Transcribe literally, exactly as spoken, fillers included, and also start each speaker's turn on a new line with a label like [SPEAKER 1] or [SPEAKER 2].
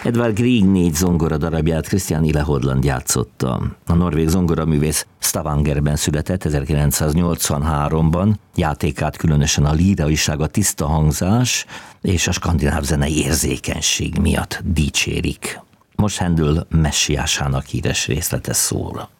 [SPEAKER 1] Edvard Grieg négy zongora darabját Christian Ile Hodlund játszotta. A norvég zongoraművész Stavangerben született ezerkilencszáznyolcvanháromban, játékát különösen a líraiság, a tiszta hangzás és a skandináv zenei érzékenység miatt dicsérik. Most Händel messiásának híres részlete szól.